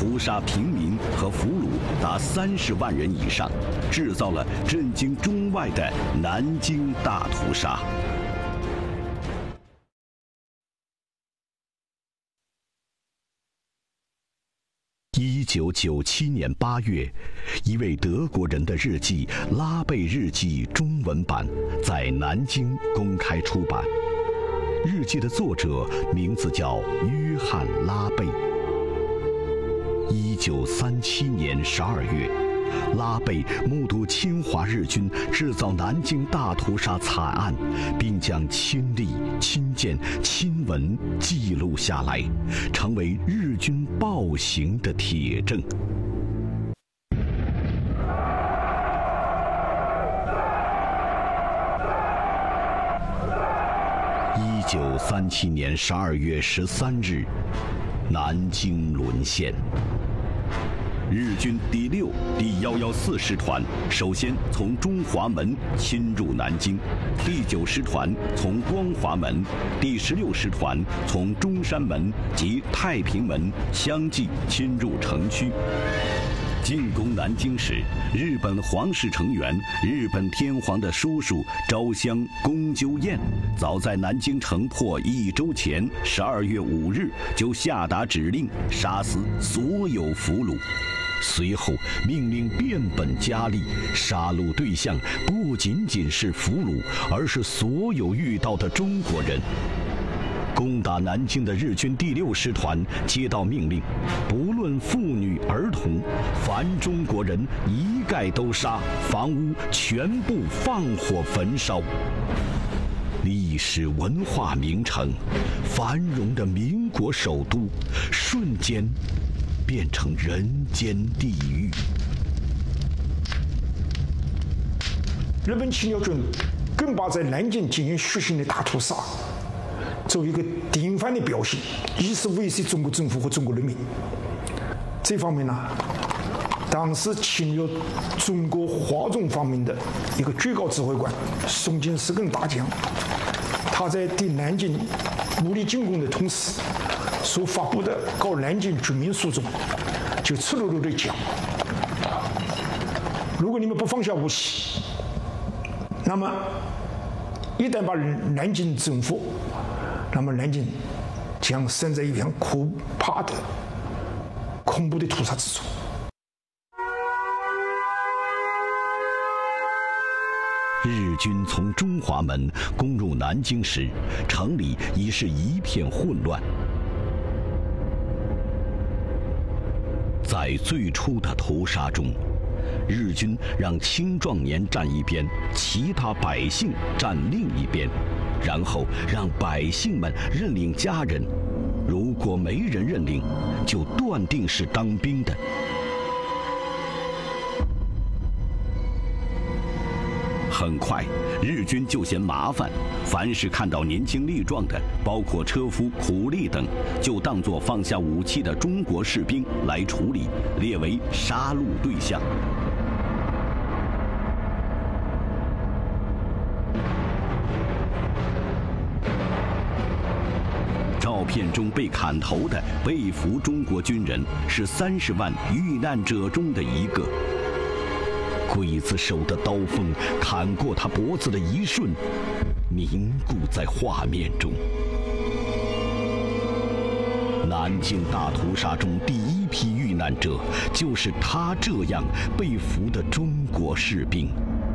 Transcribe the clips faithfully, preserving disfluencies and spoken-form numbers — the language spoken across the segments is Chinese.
屠杀平民和俘虏达三十万人以上，制造了震惊中外的南京大屠杀。一九九七年八月，一位德国人的日记《拉贝日记》中文版在南京公开出版。日记的作者名字叫约翰·拉贝。一九三七年十二月，拉贝目睹侵华日军制造南京大屠杀惨案，并将亲历、亲见、亲闻记录下来，成为日军暴行的铁证。一九三七年十二月十三日，南京沦陷。日军第六、第一一四师团首先从中华门侵入南京，第九师团从光华门，第十六师团从中山门及太平门相继侵入城区。进攻南京时，日本皇室成员、日本天皇的叔叔昭襄公鸠彦，早在南京城破一周前，十二月五日就下达指令，杀死所有俘虏。随后命令变本加厉，杀戮对象不仅仅是俘虏，而是所有遇到的中国人。攻打南京的日军第六师团接到命令，不论妇女儿童，凡中国人一概都杀，房屋全部放火焚烧。历史文化名城，繁荣的民国首都，瞬间变成人间地狱。 日本侵略军更把在南京进行血腥的大屠杀作为一个典范的表现，以示威胁中国政府和中国人民。这方面呢，当时侵略中国华中方面的一个最高指挥官松井石根大将，他在对南京武力进攻的同时，所发布的告南京军民书中，就赤裸裸地讲：如果你们不放下武器，那么一旦把南京征服，那么南京将身在一片可怕的、恐怖的屠杀之中。 日军从中华门攻入南京时，城里已是一片混乱。在最初的屠杀中，日军让青壮年站一边，其他百姓站另一边，然后让百姓们认领家人，如果没人认领，就断定是当兵的。很快，日军就嫌麻烦，凡是看到年轻力壮的，包括车夫、苦力等，就当作放下武器的中国士兵来处理，列为杀戮对象。照片中被砍头的被俘中国军人是三十万遇难者中的一个。刽子手的刀锋砍过他脖子的一瞬，凝固在画面中。南京大屠杀中第一批遇难者，就是他这样被俘的中国士兵。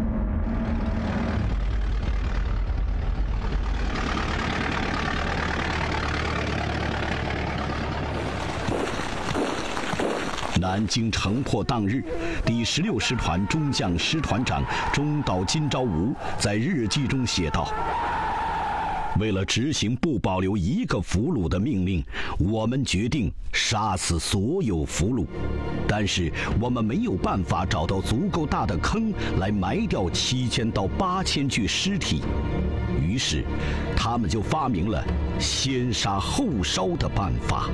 南京城破当日，第十六师团中将师团长中岛今朝吾在日记中写道：为了执行不保留一个俘虏的命令，我们决定杀死所有俘虏，但是我们没有办法找到足够大的坑来埋掉七千到八千具尸体，于是他们就发明了先杀后烧的办法。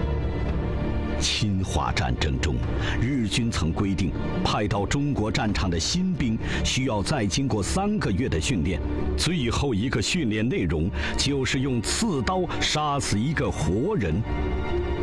侵华战争中，日军曾规定，派到中国战场的新兵需要再经过三个月的训练，最后一个训练内容就是用刺刀杀死一个活人。